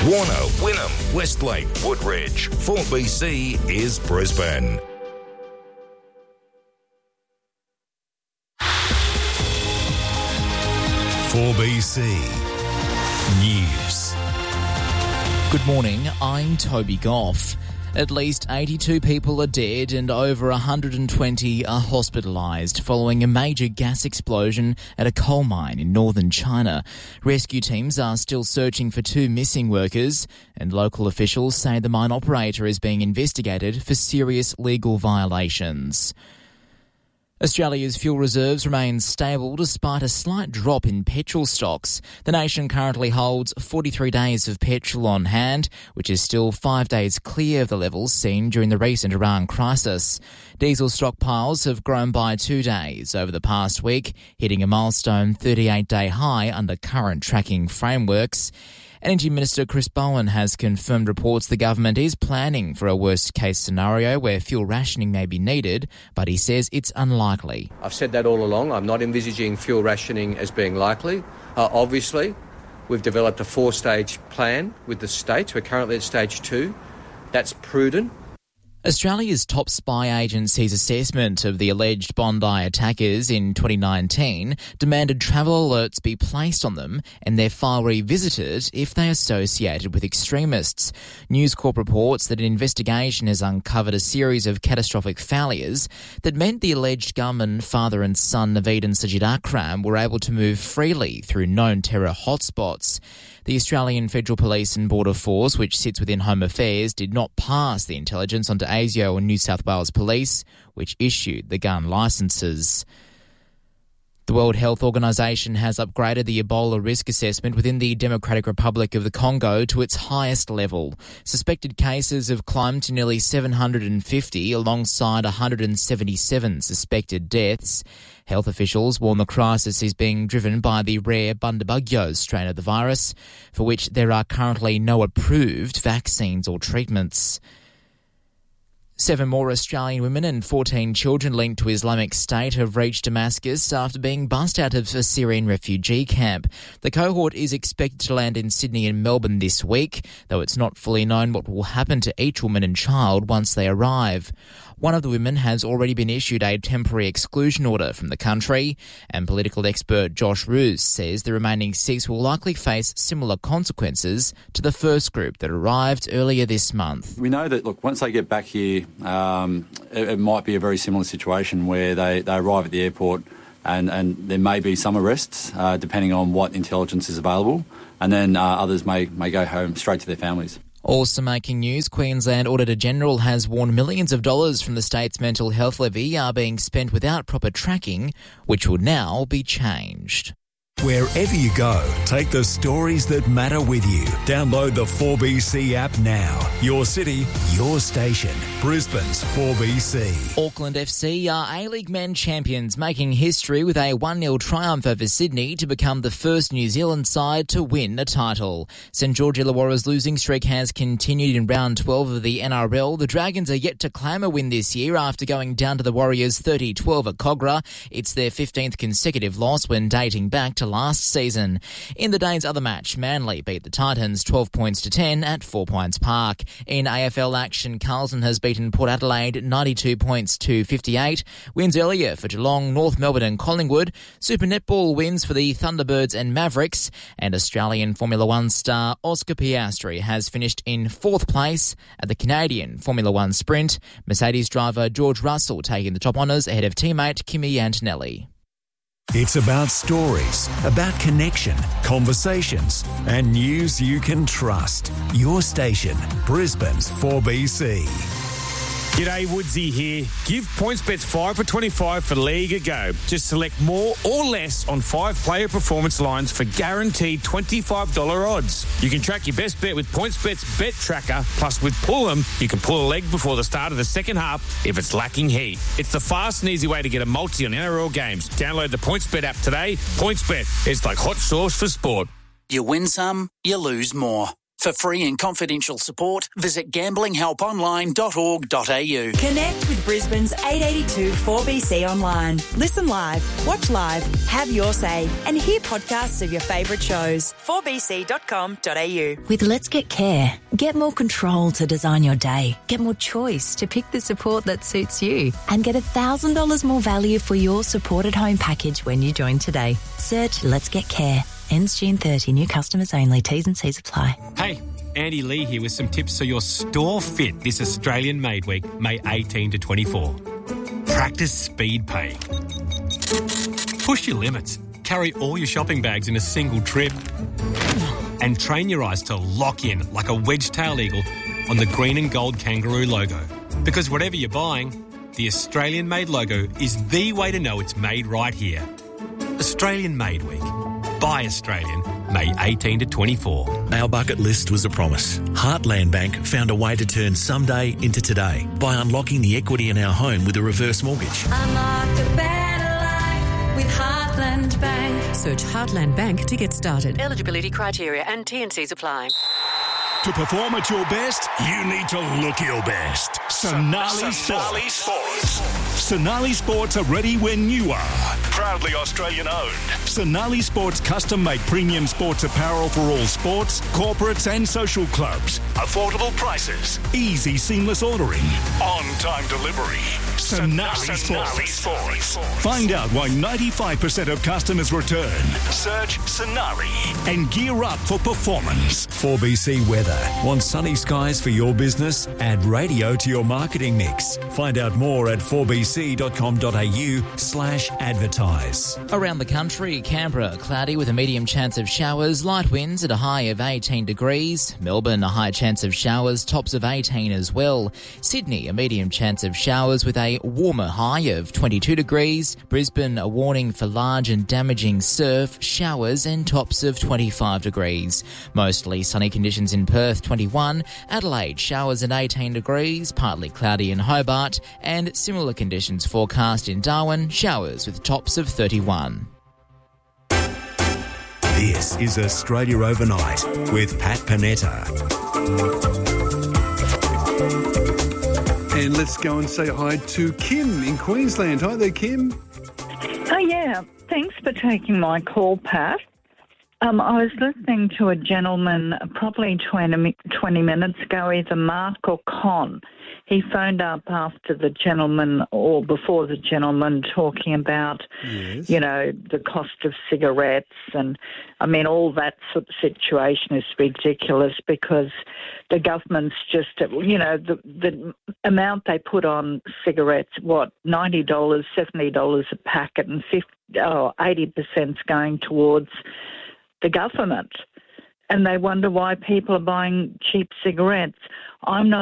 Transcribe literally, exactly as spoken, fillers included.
Warner, Wynnum, Westlake, Woodridge. four B C is Brisbane. four B C News. Good morning, I'm Toby Goff. At least eighty-two people are dead and over one hundred twenty are hospitalised following a major gas explosion at a coal mine in northern China. Rescue teams are still searching for two missing workers, and local officials say the mine operator is being investigated for serious legal violations. Australia's fuel reserves remain stable despite a slight drop in petrol stocks. The nation currently holds forty-three days of petrol on hand, which is still five days clear of the levels seen during the recent Iran crisis. Diesel stockpiles have grown by two days over the past week, hitting a milestone thirty-eight day high under current tracking frameworks. Energy Minister Chris Bowen has confirmed reports the government is planning for a worst-case scenario where fuel rationing may be needed, but he says it's unlikely. I've said that all along. I'm not envisaging fuel rationing as being likely. Uh, obviously, we've developed a four-stage plan with the states. We're currently at stage two. That's prudent. Australia's top spy agency's assessment of the alleged Bondi attackers in twenty nineteen demanded travel alerts be placed on them and their file revisited if they associated with extremists. News Corp reports that an investigation has uncovered a series of catastrophic failures that meant the alleged gunman, father and son Naveed and Sajid Akram were able to move freely through known terror hotspots. The Australian Federal Police and Border Force, which sits within Home Affairs, did not pass the intelligence onto A S I O and New South Wales Police, which issued the gun licences. The World Health Organization has upgraded the Ebola risk assessment within the Democratic Republic of the Congo to its highest level. Suspected cases have climbed to nearly seven hundred fifty, alongside one hundred seventy-seven suspected deaths. Health officials warn the crisis is being driven by the rare Bundibugyo strain of the virus, for which there are currently no approved vaccines or treatments. Seven more Australian women and fourteen children linked to Islamic State have reached Damascus after being bussed out of a Syrian refugee camp. The cohort is expected to land in Sydney and Melbourne this week, though it's not fully known what will happen to each woman and child once they arrive. One of the women has already been issued a temporary exclusion order from the country, and political expert Josh Roos says the remaining six will likely face similar consequences to the first group that arrived earlier this month. We know that, look, once they get back here, um, it, it might be a very similar situation where they, they arrive at the airport and, and there may be some arrests, uh, depending on what intelligence is available, and then uh, others may, may go home straight to their families. Also making news, Queensland Auditor-General has warned millions of dollars from the state's mental health levy are being spent without proper tracking, which will now be changed. Wherever you go, take the stories that matter with you. Download the four B C app now. Your city, your station. Brisbane's four B C. Auckland F C are A-League men champions, making history with a one nil triumph over Sydney to become the first New Zealand side to win a title. St George Illawarra's losing streak has continued in round twelve of the N R L. The Dragons are yet to claim a win this year after going down to the Warriors thirty twelve at Kogarah. It's their fifteenth consecutive loss when dating back to last season. In the day's other match, Manly beat the Titans twelve points to ten at Four Points Park. In A F L action, Carlton has beaten Port Adelaide ninety-two points to fifty-eight. Wins earlier for Geelong, North Melbourne and Collingwood. Super Netball wins for the Thunderbirds and Mavericks. And Australian Formula One star Oscar Piastri has finished in fourth place at the Canadian Formula One Sprint. Mercedes driver George Russell taking the top honours ahead of teammate Kimi Antonelli. It's about stories, about connection, conversations, and news you can trust. Your station, Brisbane's four B C. G'day, Woodsy here. Give PointsBets five for twenty-five for League a go. Just select more or less on five player performance lines for guaranteed twenty-five dollars odds. You can track your best bet with PointsBet's Bet Tracker. Plus, with Pull 'em, you can pull a leg before the start of the second half if it's lacking heat. It's the fast and easy way to get a multi on N R L games. Download the PointsBet app today. PointsBet, it's like hot sauce for sport. You win some, you lose more. For free and confidential support, visit gambling help online dot org dot a u. Connect with Brisbane's eight eighty-two four B C online. Listen live, watch live, have your say, and hear podcasts of your favourite shows. four b c dot com dot a u. With Let's Get Care, get more control to design your day, get more choice to pick the support that suits you, and get one thousand dollars more value for your support at home package when you join today. Search Let's Get Care. Ends June thirtieth. New customers only. T's and C's apply. Hey, Andy Lee here with some tips so you're store fit this Australian Made Week, May eighteenth to twenty-four. Practice speed pay. Push your limits. Carry all your shopping bags in a single trip. And train your eyes to lock in like a wedge-tailed eagle on the green and gold kangaroo logo. Because whatever you're buying, the Australian Made logo is the way to know it's made right here. Australian Made Week. Buy Australian, May eighteenth to twenty-four. Our bucket list was a promise. Heartland Bank found a way to turn someday into today by unlocking the equity in our home with a reverse mortgage. Unlock a better life with Heartland Bank. Search Heartland Bank to get started. Eligibility criteria and T and C's apply. To perform at your best, you need to look your best. Sonali Sports. Sports. Sonali Sports are ready when you are. Proudly Australian owned. Sonali Sports custom-made premium sports apparel for all sports, corporates and social clubs. Affordable prices. Easy seamless ordering. On-time delivery. Sonali, Sonali Sports. Sports. Find out why ninety-five percent of customers return. Search Sonali and gear up for performance. four B C Weather. Want sunny skies for your business? Add radio to your marketing mix. Find out more at four b c dot com dot a u slash advertise. Around the country, Canberra, cloudy with a medium chance of showers, light winds at a high of eighteen degrees. Melbourne, a high chance of showers, tops of eighteen as well. Sydney, a medium chance of showers with a warmer high of twenty-two degrees. Brisbane, a warning for large and damaging surf, showers and tops of twenty-five degrees. Mostly sunny conditions in Perth, twenty-one. Adelaide, showers at eighteen degrees, partly cloudy in Hobart, and similar conditions forecast in Darwin, showers with tops of thirty-one. This is Australia Overnight with Pat Panetta. And let's go and say hi to Kim in Queensland. Hi there, Kim. Oh, yeah. Thanks for taking my call, Pat. Um, I was listening to a gentleman probably twenty, twenty minutes ago, either Mark or Con. He phoned up after the gentleman or before the gentleman talking about, yes. you know, the cost of cigarettes. And, I mean, all that sort of situation is ridiculous because the government's just, you know, the, the amount they put on cigarettes, what, ninety dollars, seventy dollars a packet, and fifty, oh, eighty percent is going towards the government. And they wonder why people are buying cheap cigarettes. I'm not